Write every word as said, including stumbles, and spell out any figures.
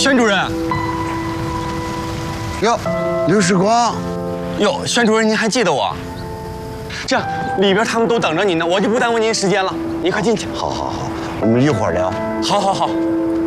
宣主任。 哟，刘世光。 哟，宣主任，您还记得我？这样，里边他们都等着您呢，我就不耽误您时间了，您快进去。 好好好，我们一会儿聊。 好好好。